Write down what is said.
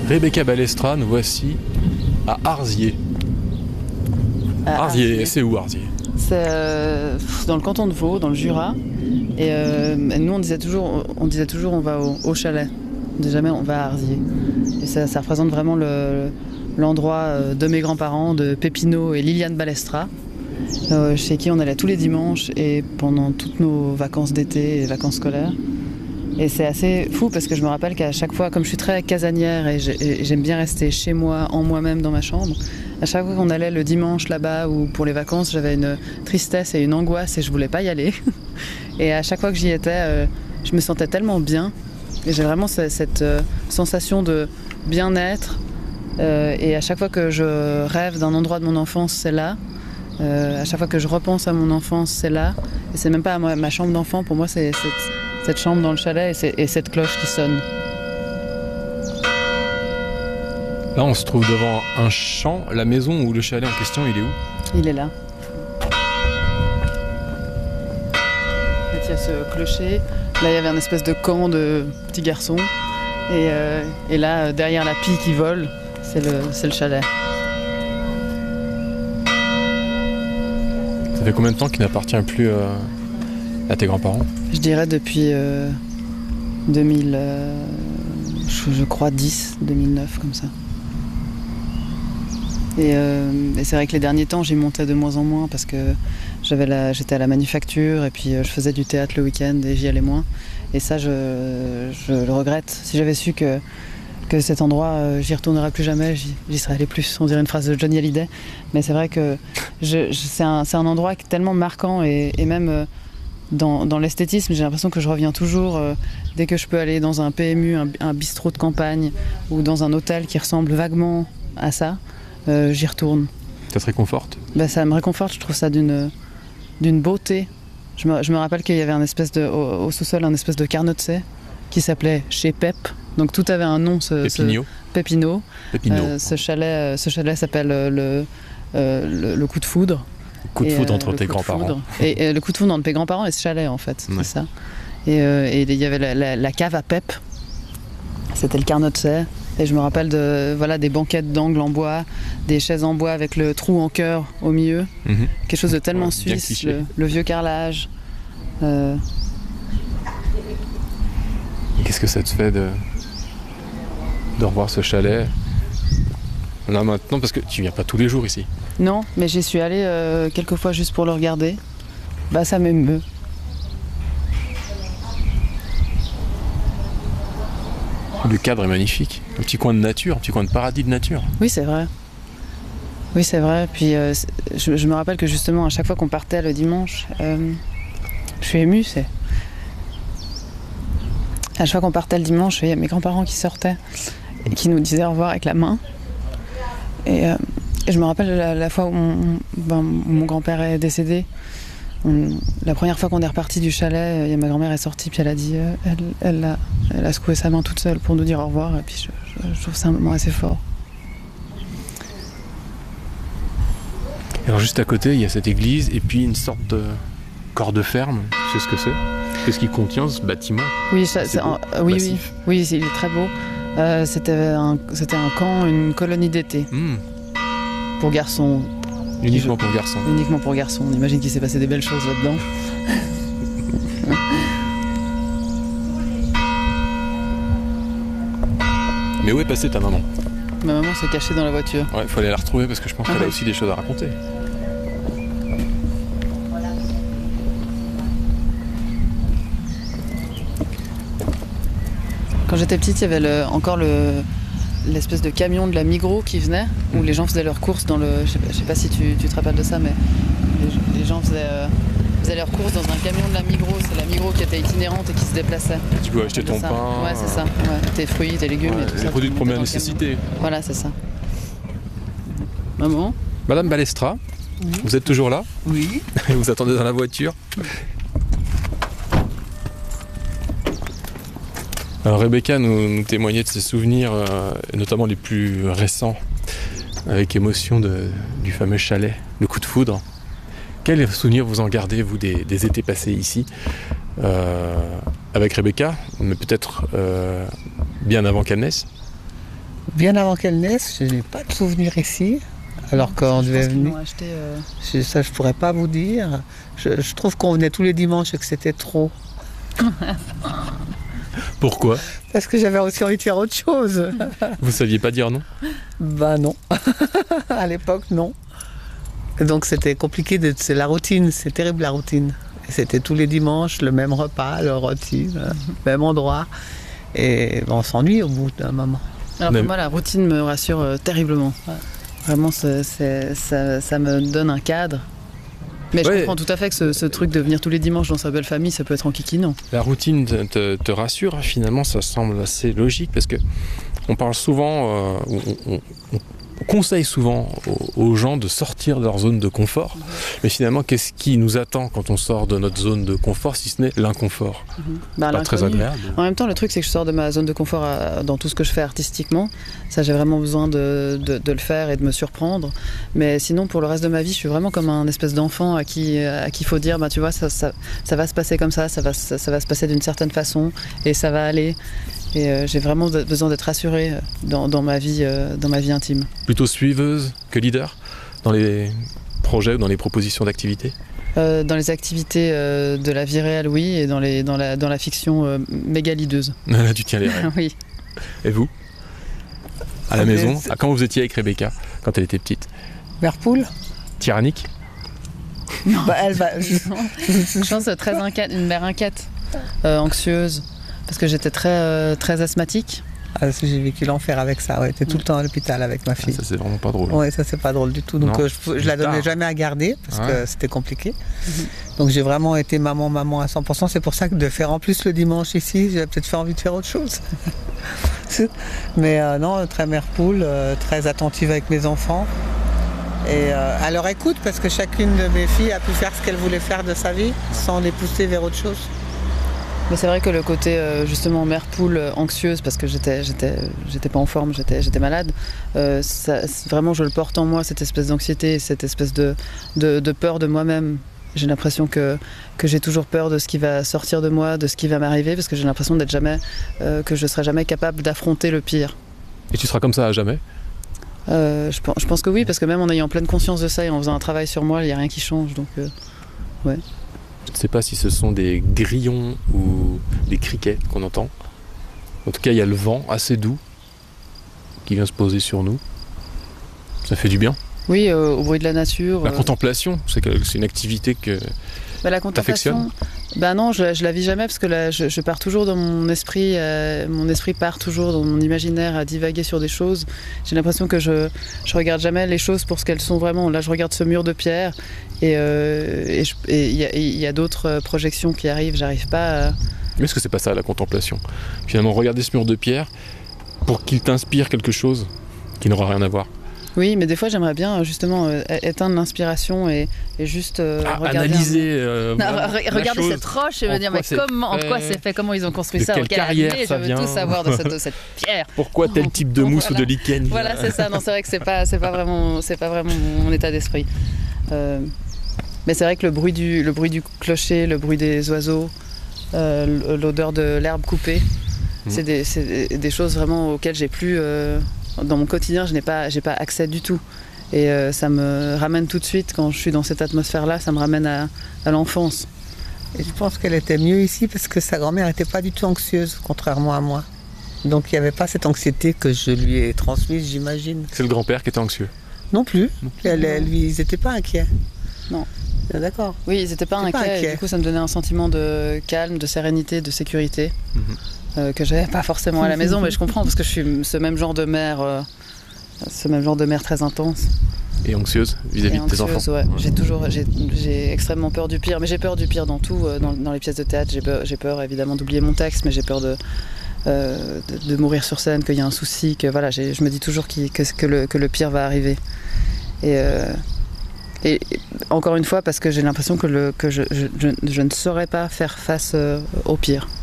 Rebecca Balestra, nous voici à Arzier. Arzier, c'est où Arzier? C'est dans le canton de Vaud, dans le Jura. Et nous, on disait toujours on va au chalet. On disait jamais on va à Arzier. Et ça représente vraiment l'endroit de mes grands-parents, de Pépino et Liliane Balestra, chez qui on allait tous les dimanches et pendant toutes nos vacances d'été et vacances scolaires. Et c'est assez fou parce que je me rappelle qu'à chaque fois, comme je suis très casanière et j'aime bien rester chez moi, en moi-même dans ma chambre, à chaque fois qu'on allait le dimanche là-bas ou pour les vacances, j'avais une tristesse et une angoisse et je voulais pas y aller. Et à chaque fois que j'y étais, je me sentais tellement bien. Et j'ai vraiment cette sensation de bien-être. Et à chaque fois que je rêve d'un endroit de mon enfance, c'est là. À chaque fois que je repense à mon enfance, c'est là. Et c'est même pas ma chambre d'enfant, pour moi c'est cette chambre dans le chalet et cette cloche qui sonne. Là, on se trouve devant un champ. La maison ou le chalet en question, il est où? Il est là. Il y a ce clocher. Là, il y avait un espèce de camp de petits garçons. Et là, derrière la pie qui vole, c'est le chalet. Ça fait combien de temps qu'il n'appartient plus à tes grands-parents? Je dirais depuis 2000, je crois 2009 comme ça. Et c'est vrai que les derniers temps, j'y montais de moins en moins parce que j'étais à la manufacture et puis je faisais du théâtre le week-end et j'y allais moins. Et ça, je le regrette. Si j'avais su que cet endroit, j'y retournerais plus jamais, j'y serais allé plus. On dirait une phrase de Johnny Hallyday. Mais c'est vrai que c'est un endroit tellement marquant et même dans l'esthétisme, j'ai l'impression que je reviens toujours dès que je peux aller dans un PMU, un bistrot de campagne ou dans un hôtel qui ressemble vaguement à ça, j'y retourne. Ça te réconforte? Ça me réconforte, je trouve ça d'une beauté. Je me rappelle qu'il y avait au sous-sol un espèce de carnotset qui s'appelait Chez Pep. Donc tout avait un nom. Pépino. Ce chalet s'appelle le coup de foudre. Coup de foudre entre tes grands-parents. Et le coup de foudre entre mes grands-parents et ce chalet en fait, ouais. C'est ça. Et il y avait la cave à Pep. C'était le carnotset. Et je me rappelle des banquettes d'angle en bois, des chaises en bois avec le trou en cœur au milieu. Mm-hmm. Quelque chose de tellement suisse, le vieux carrelage. Qu'est-ce que ça te fait de revoir ce chalet là maintenant, parce que tu viens pas tous les jours ici? Non, mais j'y suis allée quelques fois juste pour le regarder. Ça m'émeut. Le cadre est magnifique. Un petit coin de nature, un petit coin de paradis de nature. Oui, c'est vrai. Puis je me rappelle que justement, à chaque fois qu'on partait le dimanche, je suis émue. À chaque fois qu'on partait le dimanche, il y a mes grands-parents qui sortaient et qui nous disaient au revoir avec la main. Et je me rappelle la fois où mon grand-père est décédé. La première fois qu'on est reparti du chalet, ma grand-mère est sortie, puis elle a dit, elle a secoué sa main toute seule pour nous dire au revoir. Et puis je trouve ça un moment assez fort. Alors juste à côté, il y a cette église et puis une sorte de corps de ferme. Tu sais ce que c'est? Qu'est-ce qu'il contient ce bâtiment? Oui, oui, il est très beau. C'était un camp, une colonie d'été pour garçons. Uniquement pour garçons. Uniquement pour garçons. On imagine qu'il s'est passé des belles choses là-dedans. Mais où est passée ta maman? Ma maman s'est cachée dans la voiture. Ouais, il faut aller la retrouver parce que je pense qu'elle a aussi des choses à raconter. Quand j'étais petite, il y avait encore l'espèce de camion de la Migros qui venait, où les gens faisaient leurs courses dans le... Je sais pas si tu te rappelles de ça, mais les gens faisaient leurs courses dans un camion de la Migros. C'est la Migros qui était itinérante et qui se déplaçait. Tu peux acheter ton pain... Ouais, c'est ça. Ouais. Tes fruits, tes légumes et tout ça. Les produits de première nécessité. Voilà, c'est ça. Maman? Madame Balestra, vous êtes toujours là? Oui. Vous attendez dans la voiture? Alors Rebecca nous témoignait de ses souvenirs, notamment les plus récents, avec émotion du fameux chalet, le coup de foudre. Quels souvenirs vous en gardez, vous, des étés passés ici avec Rebecca, mais peut-être bien avant qu'elle naisse? bien avant qu'elle naisse, je n'ai pas de souvenir ici. Alors qu'on devait venir. Ça, je pourrais pas vous dire. Je trouve qu'on venait tous les dimanches et que c'était trop. Pourquoi? Parce que j'avais aussi envie de faire autre chose. Vous saviez pas dire non? Ben non. À l'époque, non. Donc c'était compliqué, c'est la routine, c'est terrible la routine. C'était tous les dimanches, le même repas, la routine, même endroit. Et on s'ennuie au bout d'un moment. Alors pour moi, la routine me rassure terriblement. Ouais. Vraiment, ça me donne un cadre. Mais je comprends tout à fait que ce truc de venir tous les dimanches dans sa belle famille, ça peut être enquiquinant. La routine te rassure, finalement, ça semble assez logique parce que on parle souvent, on conseille souvent aux gens de sortir de leur zone de confort. Mais finalement, qu'est-ce qui nous attend quand on sort de notre zone de confort, si ce n'est l'inconfort? Pas très agréable. En même temps, le truc, c'est que je sors de ma zone de confort dans tout ce que je fais artistiquement. Ça, j'ai vraiment besoin de le faire et de me surprendre. Mais sinon, pour le reste de ma vie, je suis vraiment comme un espèce d'enfant à qui il faut dire, tu vois, ça va se passer comme ça va se passer d'une certaine façon et ça va aller. Et j'ai vraiment besoin d'être rassurée dans ma vie intime. Plutôt suiveuse que leader dans les projets ou dans les propositions d'activités? Dans les activités de la vie réelle, oui, et dans la fiction méga leaduse. Là, tu tiens les rênes. Oui. Et vous? À la maison, quand vous étiez avec Rebecca, quand elle était petite? Mère poule? Tyrannique? Non. Je pense très inquiète, une mère inquiète, anxieuse. Parce que j'étais très asthmatique. J'ai vécu l'enfer avec ça, j'étais tout le temps à l'hôpital avec ma fille. Ça c'est vraiment pas drôle. Oui, ça c'est pas drôle du tout. Donc je la donnais jamais à garder parce que c'était compliqué. Donc j'ai vraiment été maman à 100%. C'est pour ça que de faire en plus le dimanche ici, j'ai peut-être fait envie de faire autre chose. Mais non, très mère poule, très attentive avec mes enfants. Et à leur écoute parce que chacune de mes filles a pu faire ce qu'elle voulait faire de sa vie sans les pousser vers autre chose. Mais c'est vrai que le côté justement mère poule anxieuse parce que j'étais pas en forme, j'étais malade, vraiment je le porte en moi, cette espèce d'anxiété, cette espèce de peur de moi-même. J'ai l'impression que j'ai toujours peur de ce qui va sortir de moi, de ce qui va m'arriver, parce que j'ai l'impression que je serai jamais capable d'affronter le pire. Et tu seras comme ça à jamais? Je pense que oui, parce que même en ayant pleine conscience de ça et en faisant un travail sur moi, il n'y a rien qui change, donc ouais. Je ne sais pas si ce sont des grillons ou des criquets qu'on entend. En tout cas, il y a le vent assez doux qui vient se poser sur nous. Ça fait du bien. Oui, au bruit de la nature. La contemplation, c'est une activité que la contemplation, non, je la vis jamais parce que là, je pars toujours dans mon esprit. Mon esprit part toujours dans mon imaginaire à divaguer sur des choses. J'ai l'impression que je regarde jamais les choses pour ce qu'elles sont vraiment. Là, je regarde ce mur de pierre et il y a d'autres projections qui arrivent. J'arrive pas à... Mais est-ce que c'est pas ça la contemplation? Finalement, regarder ce mur de pierre pour qu'il t'inspire quelque chose qui n'aura rien à voir. Oui, mais des fois j'aimerais bien justement éteindre l'inspiration et juste regarder analyser regarder cette roche et me dire en quoi c'est fait, comment ils ont construit ça, quelle carrière ça vient. Je veux tout savoir de cette pierre. Pourquoi tel type de mousse ou de lichen? Voilà, c'est ça. Non, c'est vrai que c'est pas vraiment mon état d'esprit. Mais c'est vrai que le bruit du clocher, le bruit des oiseaux, l'odeur de l'herbe coupée, c'est des choses vraiment auxquelles j'ai plus dans mon quotidien, j'ai pas accès du tout. Et ça me ramène tout de suite, quand je suis dans cette atmosphère-là, ça me ramène à l'enfance. Et je pense qu'elle était mieux ici parce que sa grand-mère n'était pas du tout anxieuse, contrairement à moi. Donc il n'y avait pas cette anxiété que je lui ai transmise, j'imagine. C'est le grand-père qui était anxieux? Non plus. Ils n'étaient pas inquiets. Non. D'accord. Oui, ils n'étaient pas inquiets. Et du coup, ça me donnait un sentiment de calme, de sérénité, de sécurité. Que j'avais pas forcément à la maison, mais je comprends parce que je suis ce même genre de mère très intense. Et anxieuse vis-à-vis de tes enfants. Ouais. J'ai extrêmement peur du pire, mais j'ai peur du pire dans tout, dans les pièces de théâtre. J'ai peur évidemment d'oublier mon texte, mais j'ai peur de mourir sur scène, qu'il y a un souci, que voilà, je me dis toujours que le pire va arriver. Et encore une fois, parce que j'ai l'impression que je ne saurais pas faire face au pire.